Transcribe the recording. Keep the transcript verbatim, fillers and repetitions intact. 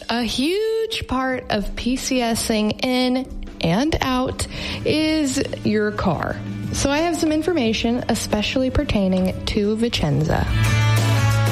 A huge part of PCSing in and out is your car. So I have some information especially pertaining to Vicenza.